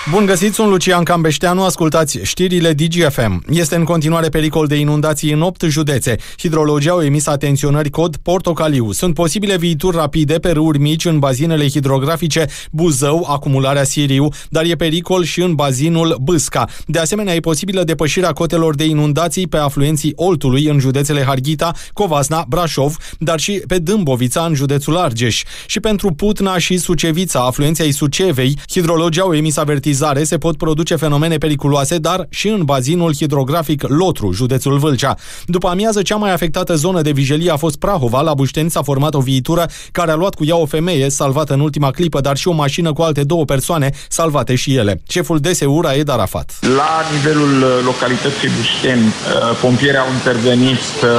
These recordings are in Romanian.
Bun găsit, sunt Lucian Cambeșteanu, ascultați știrile DGFM. Este în continuare pericol de inundații în 8 județe. Hidrologii au emis atenționări cod portocaliu. Sunt posibile viituri rapide pe râuri mici în bazinele hidrografice Buzău, acumularea Siriu, dar e pericol și în bazinul Bâsca. De asemenea, e posibilă depășirea cotelor de inundații pe afluenții Oltului în județele Harghita, Covasna, Brașov, dar și pe Dâmbovița în județul Argeș. Și pentru Putna și Sucevița, afluenții ai Sucevei, hidrologii au emis avertizare. Se pot produce fenomene periculoase, dar și în bazinul hidrografic Lotru, județul Vâlcea. După amiază, cea mai afectată zonă de vijelie a fost Prahova. La Bușteni s-a format o viitură care a luat cu ea o femeie salvată în ultima clipă, dar și o mașină cu alte 2 persoane salvate și ele. Șeful DSU, Raed Arafat. La nivelul localității Bușteni, pompierii au intervenit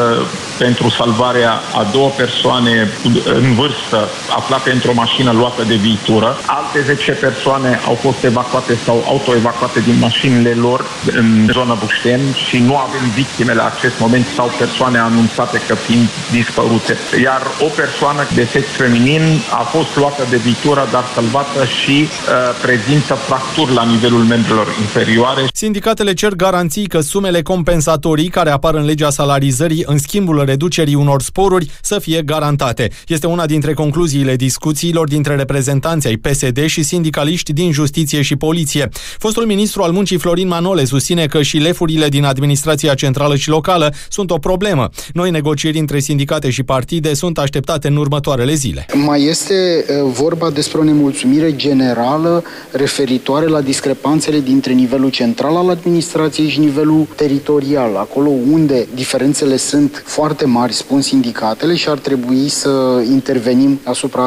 pentru salvarea a 2 persoane în vârstă aflate într-o mașină luată de viitură. Alte 10 persoane au fost evacuate sau autoevacuate din mașinile lor în zona Bușteni și nu avem victime la acest moment sau persoane anunțate că fiind dispărute. Iar o persoană de sex feminin a fost luată de viitură, dar salvată și prezintă fracturi la nivelul membrelor inferioare. Sindicatele cer garanții că sumele compensatorii care apar în legea salarizării în schimbul reducerii unor sporuri să fie garantate. Este una dintre concluziile discuțiilor dintre reprezentanții ai PSD și sindicaliști din justiție și poliție. Fostul ministru al muncii Florin Manole susține că și lefurile din administrația centrală și locală sunt o problemă. Noi negocieri între sindicate și partide sunt așteptate în următoarele zile. Mai este vorba despre o nemulțumire generală referitoare la discrepanțele dintre nivelul central al administrației și nivelul teritorial, acolo unde diferențele sunt foarte mari, spun sindicatele, și ar trebui să intervenim asupra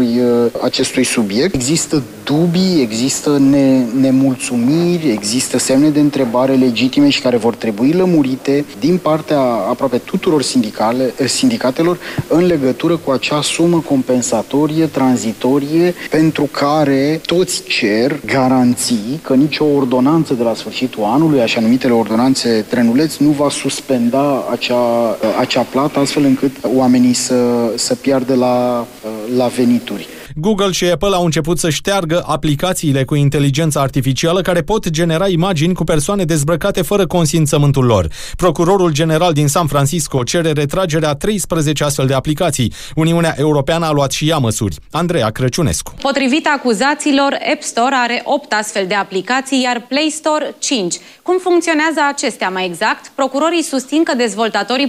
acestui subiect. Există dubii, există nemulțumiri, există semne de întrebare legitime și care vor trebui lămurite din partea aproape tuturor sindicatelor în legătură cu acea sumă compensatorie, tranzitorie, pentru care toți cer garanții că nicio ordonanță de la sfârșitul anului, așa numitele ordonanțe trenuleț, nu va suspenda acea plată, astfel încât oamenii să piardă la venituri. Google și Apple au început să șteargă aplicațiile cu inteligență artificială care pot genera imagini cu persoane dezbrăcate fără consimțământul lor. Procurorul general din San Francisco cere retragerea 13 astfel de aplicații. Uniunea Europeană a luat și ea măsuri. Andreea Crăciunescu. Potrivit acuzațiilor, App Store are 8 astfel de aplicații, iar Play Store 5. Cum funcționează acestea mai exact? Procurorii susțin că dezvoltatorii